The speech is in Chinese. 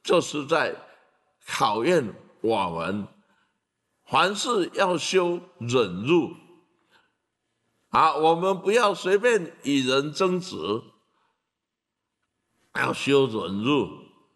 就是在考验我们，凡事要修忍辱。我们不要随便与人争执，要修忍辱。